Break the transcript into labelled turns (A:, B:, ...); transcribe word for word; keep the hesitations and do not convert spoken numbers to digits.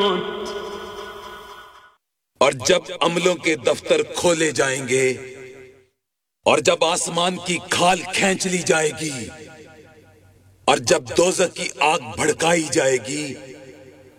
A: मौत।
B: और जब अमलों के दफ्तर खोले जाएंगे और जब आसमान की खाल खींच ली जाएगी और जब दोज़ख की आग भड़काई जाएगी